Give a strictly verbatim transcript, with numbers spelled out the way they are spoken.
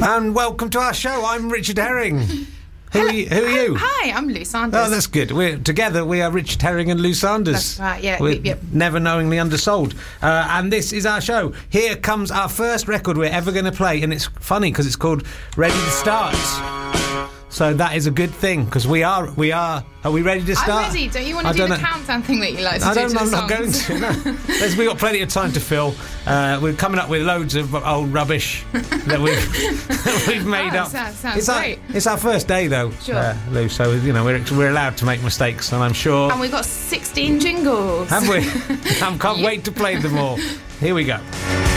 And welcome to our show. I'm Richard Herring. Who are you? Who are you? Hi, I'm Lou Sanders. Oh, that's good. We're together. We are Richard Herring and Lou Sanders. That's right. Yeah. We're yep. never knowingly undersold. Uh, and this is our show. Here comes our first record we're ever going to play, and it's funny because it's called "Ready to Start." So that is a good thing because we are. We are. Are we ready to start? I'm ready. Don't you want to I do the know. countdown thing that you like to I do don't. to the I'm not going songs? to. No. There's, we've got plenty of time to fill. Uh, we're coming up with loads of old rubbish that we've that we've made Oh, up. sounds- sounds it's great. Our, it's our first day though, Sure. uh, Lou. So you know we're we're allowed to make mistakes, and I'm sure. And we've got sixteen jingles. Have we? I can't Yeah. wait to play them all. Here we go.